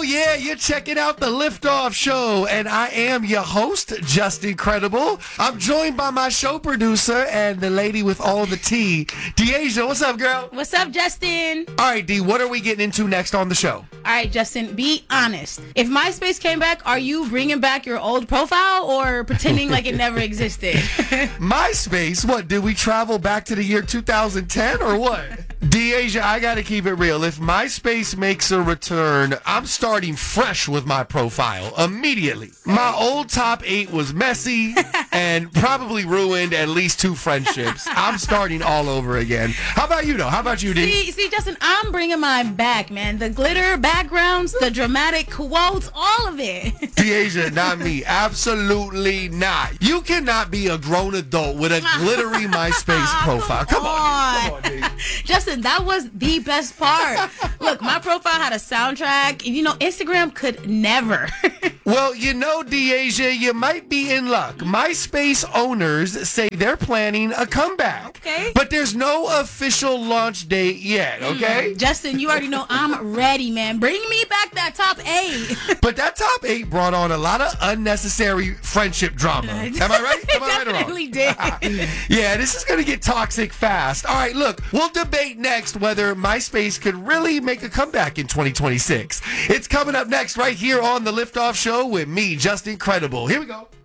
yeah, you're checking out the Liftoff Show, and I am your host, Just Incredible. I'm joined by my show producer and the lady with all the tea, Deasia. What's up, girl? What's up, Justin? All right, D, what are we getting into next on the show? All right, Justin, be honest. If MySpace came back, are you bringing back your old profile or pretending like it never existed? MySpace? What, did we travel back to the year 2010 or what? Deasia, I gotta keep it real. If MySpace makes a return, I'm starting fresh with my profile immediately. My old top 8 was messy and probably ruined at least 2 friendships. I'm starting all over again. How about you, though? How about you, D? See, Justin, I'm bringing mine back, man. The glitter backgrounds, the dramatic quotes, all of it. Deasia, not me. Absolutely not. You cannot be a grown adult with a glittery MySpace profile. Come on, D. Justin, that was the best part. Look, my profile had a soundtrack. You know, Instagram could never. Well, you know, Deasia, you might be in luck. MySpace owners say they're planning a comeback. Okay. But there's no official launch date yet, okay? Justin, you already know I'm ready, man. Bring me back that top 8. But that top 8 brought on a lot of unnecessary friendship drama. Am I right? Am I right or wrong? Definitely did. Yeah, this is going to get toxic fast. All right, look, we'll debate next whether MySpace could really make a comeback in 2026. It's coming up next right here on the Liftoff Show with me, Just Incredible. Here we go.